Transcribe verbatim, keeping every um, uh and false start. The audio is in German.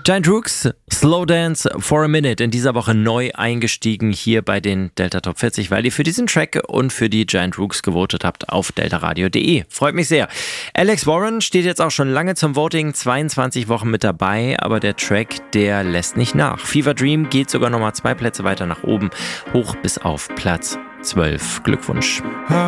Giant Rooks, Slow Dance for a Minute, in dieser Woche neu eingestiegen hier bei den Delta Top vierzig, weil ihr für diesen Track und für die Giant Rooks gewotet habt auf deltaradio punkt de. Freut mich sehr. Alex Warren steht jetzt auch schon lange zum Voting, zweiundzwanzig Wochen mit dabei, aber der Track, der lässt nicht nach. Fever Dream geht sogar nochmal zwei Plätze weiter nach oben, hoch bis auf Platz zwölf. Glückwunsch.